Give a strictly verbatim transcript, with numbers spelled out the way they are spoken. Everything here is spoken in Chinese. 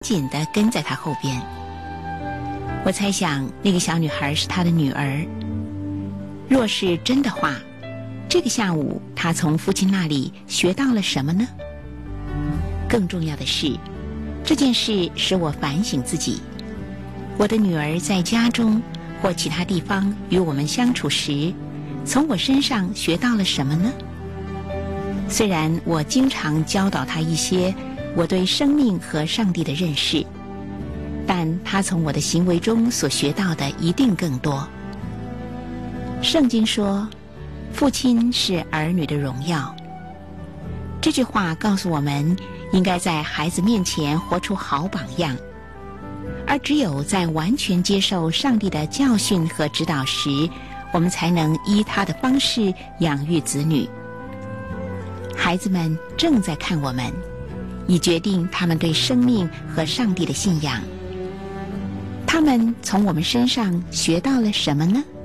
紧地跟在他后边。我猜想那个小女孩是他的女儿。若是真的话，这个下午她从父亲那里学到了什么呢？更重要的是，这件事使我反省自己。我的女儿在家中或其他地方与我们相处时，从我身上学到了什么呢？虽然我经常教导她一些我对生命和上帝的认识，但她从我的行为中所学到的一定更多。圣经说，父亲是儿女的荣耀。这句话告诉我们，应该在孩子面前活出好榜样，而只有在完全接受上帝的教训和指导时，我们才能依他的方式养育子女。孩子们正在看我们，以决定他们对生命和上帝的信仰。他们从我们身上学到了什么呢？